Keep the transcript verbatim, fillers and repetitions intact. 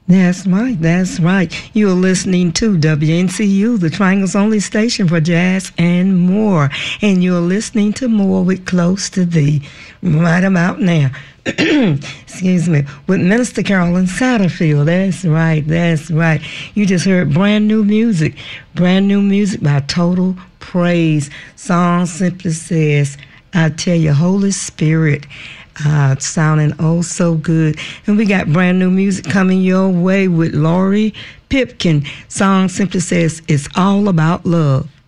That's right, that's right. You're listening to W N C U, the Triangle's only station for jazz and more. And you're listening to More with Close to Thee right about now. Excuse me, with Minister Carolyn Satterfield. That's right, that's right. You just heard brand new music, brand new music by Total Praise. Song simply says, I tell you, Holy Spirit, uh, sounding oh so good. And we got brand new music coming your way with Laurie Pipkin. Song simply says, it's all about love.